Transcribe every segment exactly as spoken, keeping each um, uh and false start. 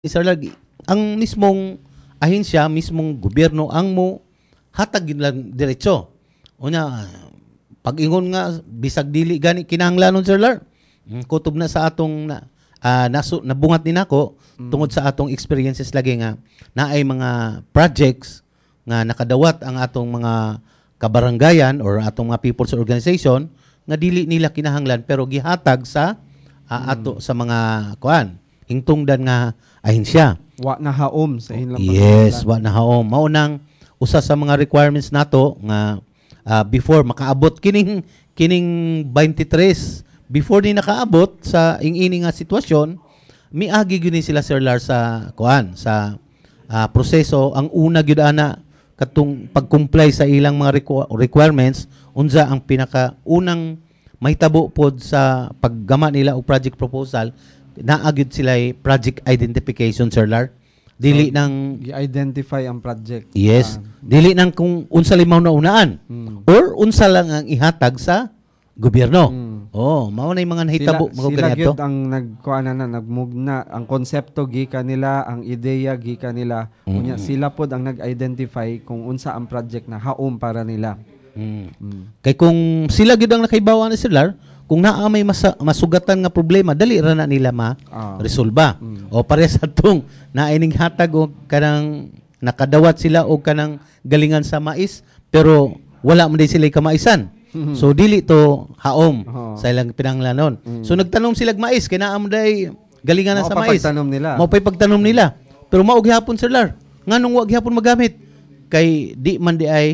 Sir Lag, ang mismong ahensya, mismong gobyerno ang mo hatag yun lang diretso. Unya, pag-ingon nga, bisag dili gani kinahanglanon, Sir Lar. Kutob na sa atong na, uh, nasu, nabungat din ako mm. tungod sa atong experiences lagi nga na ay mga projects nga nakadawat ang atong mga kabaranggayan or atong mga people's organization nga dili nila kinahanglan pero gihatag sa uh, ato mm. sa mga kuan hingtungdan nga ahensya. Wa na haom sa ilang Yes, wa na haom. Mao nang usa sa mga requirements nato nga uh, before makaabot kining kining twenty-three before ni nakaabot sa ing-ini nga sitwasyon, miagi gyud ni sila Sir Lars sa kuan sa uh, proseso. Ang una gyud ana katong pag-comply sa ilang mga requ- requirements unsa ang pinaka unang mahitabo pod sa paggama nila og project proposal. Naagid sila project identification, Sir Lar. Dili so, nang i-identify ang project. Yes. Uh, dili nang kung unsa limaw na unaan hmm. or unsa lang ang ihatag sa gobyerno. Hmm. Oh, mao na yung mga nahitabo mo ganito. Sila gyud ang nagkuana na nagmugna ang konsepto gikan nila, ang ideya gikan nila. Mm-hmm. Unya sila pod ang nag-identify kung unsa ang project na haom para nila. Mm. Mm. Kay kung sila gyud ang nakaibawa ni Sir Lar, kung naa may masa, masugatan nga problema, dali ra na nila ma-resolba. Ah. Mm. O pares atong naining hatag o kanang nakadawat sila o kanang galingan sa mais, pero wala man din sila kamaisan. Mm-hmm. So dili to haom uh-huh. sa ilang pinanglanon. Mm. So nagtanom sila mais kay naa man day galingan na sa mais. Mao nila. Mao pay pagtanom nila. Pero mao gihapon Sir Lar. Nganong wa gihapon magamit? Kay di man di ay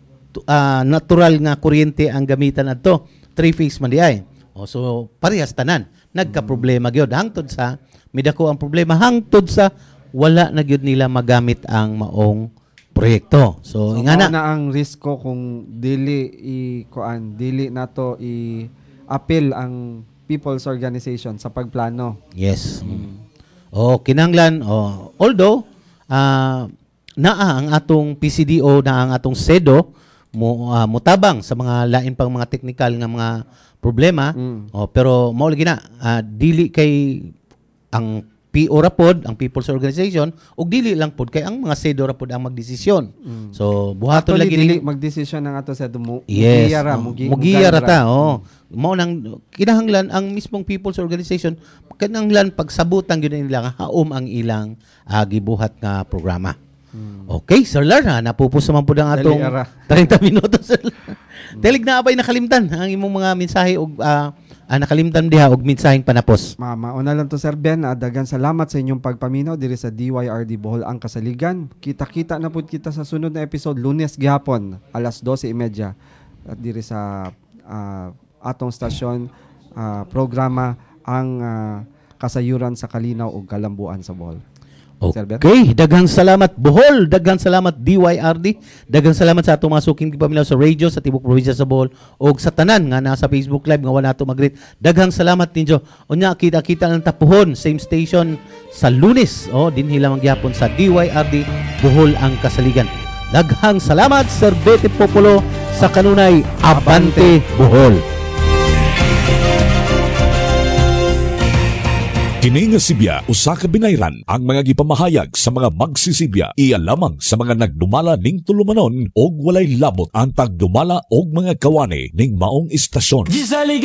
uh, natural nga kuryente ang gamitan adto. Three-phase man di ay. O, so, parehas tanan. Nagka-problema gyud hangtod sa, midako ang problema, hangtod sa wala na gyud nila magamit ang maong proyekto. So, so ingana na ang risko kung dili i-kuan, dili nato i-appeal ang people's organization sa pagplano. Yes. Mm. O, kinanglan, o, although, uh, naa ang atong P C D O, na ang atong SEDO, mo, uh, mutabang sa mga lain pang mga technical nga mga problema, mm. oh, pero mao lagi na uh, dili kay ang P O rapod, ang People's Organization, ug dili lang pod kay ang mga SEDO rapod ang magdesisyon. Mm. So buhaton lagi dili magdesisyon ng ato sa mo. Yes, mugiyara, oh, mugi, mugiyara ta, oh. Mm. Mao nang kinahanglan ang mismong People's Organization kinahanglan pagsabutan gyud nila nga haom ang ilang uh, gibuhat nga programa. Hmm. Okay, Sir Lar, ha? Napupos naman po ng atong thirty minutos. hmm. Telig na abay nakalimtan ang imong mga mensahe og uh, uh, nakalimtan diha og mensaheng panapos. Mama, una lang to Sir Ben, uh, daghang salamat sa inyong pagpaminaw diri sa D Y R D Bohol ang Kasaligan. Kita-kita na pud kita sa sunod na episode Lunes gihapon alas twelve thirty at diri sa uh, atong stasyon uh, programa ang uh, kasayuran sa kalinaw ug kalambuan sa Bohol. Okay, daghang salamat Bohol, daghang salamat D Y R D, daghang salamat sa atong mga suking paminaw sa radio sa tibok probinsya sa Bohol og sa tanan nga nasa Facebook Live nga wala nato mag-greet. Daghang salamat ninyo. Unya kita-kita ng tapuhon, same station sa Lunes. Oh, dinhi lamang gyapon sa D Y R D Bohol ang Kasaligan. Daghang salamat Sir Betty Populo sa kanunay Abante Bohol. Kini nga Sibya usa ka binayran ang mga gipamahayag sa mga magsisibya iya lamang sa mga nagdumala ning tulumanon og walay labot ang pagdumala og mga kawani ning maong istasyon.